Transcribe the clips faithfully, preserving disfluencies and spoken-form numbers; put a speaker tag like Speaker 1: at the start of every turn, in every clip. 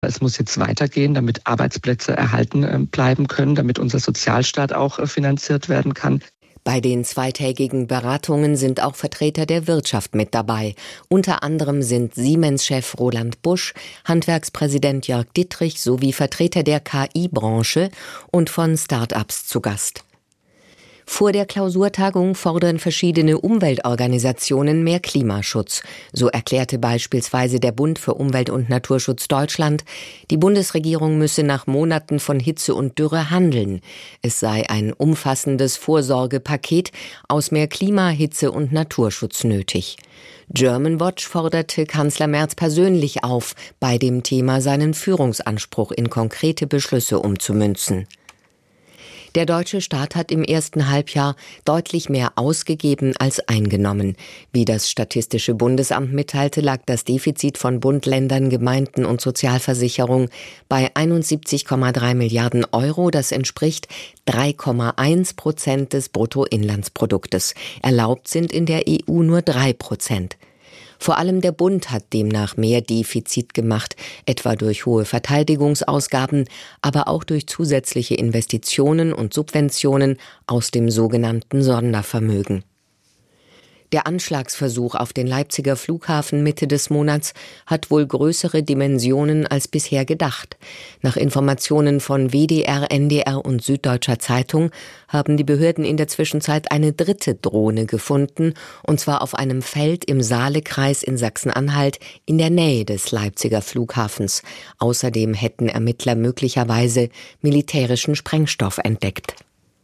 Speaker 1: Es muss jetzt weitergehen, damit Arbeitsplätze erhalten bleiben können, damit unser Sozialstaat auch finanziert werden kann.
Speaker 2: Bei den zweitägigen Beratungen sind auch Vertreter der Wirtschaft mit dabei. Unter anderem sind Siemens-Chef Roland Busch, Handwerkspräsident Jörg Dittrich sowie Vertreter der K I-Branche und von Start-ups zu Gast. Vor der Klausurtagung fordern verschiedene Umweltorganisationen mehr Klimaschutz. So erklärte beispielsweise der Bund für Umwelt und Naturschutz Deutschland, die Bundesregierung müsse nach Monaten von Hitze und Dürre handeln. Es sei ein umfassendes Vorsorgepaket aus mehr Klima, Hitze und Naturschutz nötig. Germanwatch forderte Kanzler Merz persönlich auf, bei dem Thema seinen Führungsanspruch in konkrete Beschlüsse umzumünzen. Der deutsche Staat hat im ersten Halbjahr deutlich mehr ausgegeben als eingenommen. Wie das Statistische Bundesamt mitteilte, lag das Defizit von Bund, Ländern, Gemeinden und Sozialversicherung bei einundsiebzig Komma drei Milliarden Euro. Das entspricht drei Komma eins Prozent des Bruttoinlandsproduktes. Erlaubt sind in der E U nur drei Prozent. Vor allem der Bund hat demnach mehr Defizit gemacht, etwa durch hohe Verteidigungsausgaben, aber auch durch zusätzliche Investitionen und Subventionen aus dem sogenannten Sondervermögen. Der Anschlagsversuch auf den Leipziger Flughafen Mitte des Monats hat wohl größere Dimensionen als bisher gedacht. Nach Informationen von W D R, N D R und Süddeutscher Zeitung haben die Behörden in der Zwischenzeit eine dritte Drohne gefunden, und zwar auf einem Feld im Saalekreis in Sachsen-Anhalt in der Nähe des Leipziger Flughafens. Außerdem hätten Ermittler möglicherweise militärischen Sprengstoff entdeckt.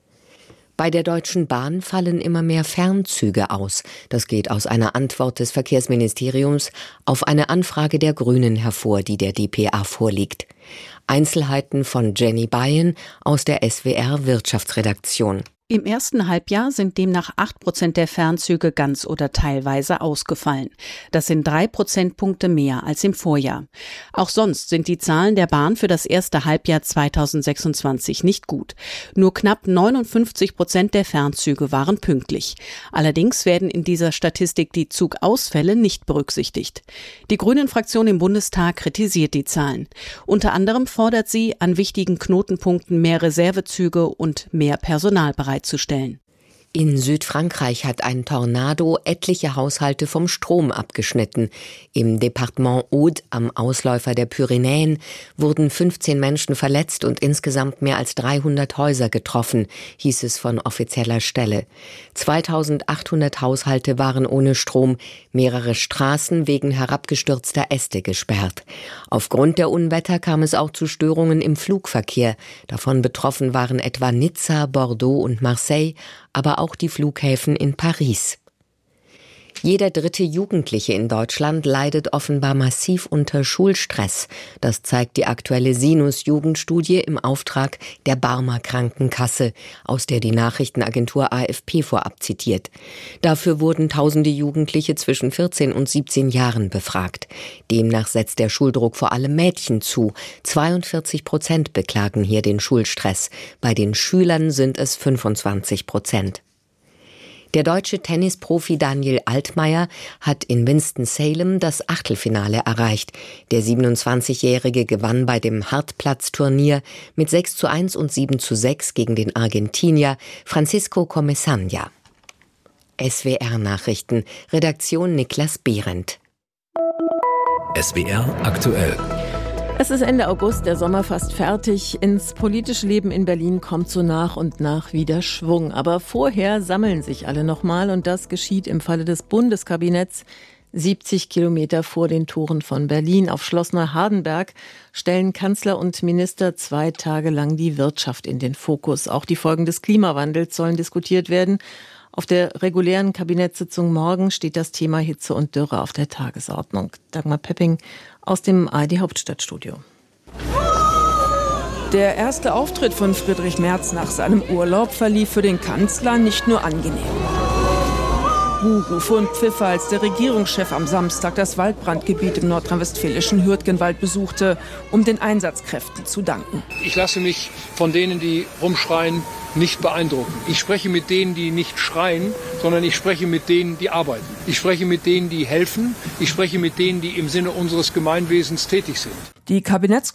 Speaker 2: Bei der Deutschen Bahn fallen immer mehr Fernzüge aus. Das geht aus einer Antwort des Verkehrsministeriums auf eine Anfrage der Grünen hervor, die der D P A vorliegt. Einzelheiten von Jenny Bayen aus der S W R Wirtschaftsredaktion.
Speaker 3: Im ersten Halbjahr sind demnach acht Prozent der Fernzüge ganz oder teilweise ausgefallen. Das sind drei Prozentpunkte mehr als im Vorjahr. Auch sonst sind die Zahlen der Bahn für das erste Halbjahr zweitausendsechsundzwanzig nicht gut. Nur knapp neunundfünfzig Prozent der Fernzüge waren pünktlich. Allerdings werden in dieser Statistik die Zugausfälle nicht berücksichtigt. Die Grünen-Fraktion im Bundestag kritisiert die Zahlen. Unter anderem fordert sie, an wichtigen Knotenpunkten mehr Reservezüge und mehr Personal bereitzustellen.
Speaker 2: In Südfrankreich hat ein Tornado etliche Haushalte vom Strom abgeschnitten. Im Departement Aude, am Ausläufer der Pyrenäen, wurden fünfzehn Menschen verletzt und insgesamt mehr als dreihundert Häuser getroffen, hieß es von offizieller Stelle. zweitausendachthundert Haushalte waren ohne Strom, mehrere Straßen wegen herabgestürzter Äste gesperrt. Aufgrund der Unwetter kam es auch zu Störungen im Flugverkehr. Davon betroffen waren etwa Nizza, Bordeaux und Marseille, aber auch die Flughäfen in Paris. Jeder dritte Jugendliche in Deutschland leidet offenbar massiv unter Schulstress. Das zeigt die aktuelle Sinus-Jugendstudie im Auftrag der Barmer Krankenkasse, aus der die Nachrichtenagentur A F P vorab zitiert. Dafür wurden tausende Jugendliche zwischen vierzehn und siebzehn Jahren befragt. Demnach setzt der Schuldruck vor allem Mädchen zu. zweiundvierzig Prozent beklagen hier den Schulstress. Bei den Schülern sind es fünfundzwanzig Prozent. Der deutsche Tennisprofi Daniel Altmaier hat in Winston-Salem das Achtelfinale erreicht. Der siebenundzwanzigjährige gewann bei dem Hartplatz-Turnier mit sechs zu eins und sieben zu sechs gegen den Argentinier Francisco Comesaña. S W R-Nachrichten, Redaktion Niklas Behrendt.
Speaker 4: S W R aktuell.
Speaker 5: Es ist Ende August, der Sommer fast fertig. Ins politische Leben in Berlin kommt so nach und nach wieder Schwung. Aber vorher sammeln sich alle nochmal, und das geschieht im Falle des Bundeskabinetts. siebzig Kilometer vor den Toren von Berlin auf Schloss Neuhardenberg stellen Kanzler und Minister zwei Tage lang die Wirtschaft in den Fokus. Auch die Folgen des Klimawandels sollen diskutiert werden. Auf der regulären Kabinettssitzung morgen steht das Thema Hitze und Dürre auf der Tagesordnung. Dagmar Pepping aus dem A R D Hauptstadtstudio.
Speaker 6: Der erste Auftritt von Friedrich Merz nach seinem Urlaub verlief für den Kanzler nicht nur angenehm. Buhrufe und Pfiffe, als der Regierungschef am Samstag das Waldbrandgebiet im nordrhein-westfälischen Hürtgenwald besuchte, um den Einsatzkräften zu danken.
Speaker 7: Ich lasse mich von denen, die rumschreien, nicht beeindrucken. Ich spreche mit denen, die nicht schreien, sondern ich spreche mit denen, die arbeiten. Ich spreche mit denen, die helfen. Ich spreche mit denen, die im Sinne unseres Gemeinwesens tätig sind.
Speaker 6: Die Kabinetts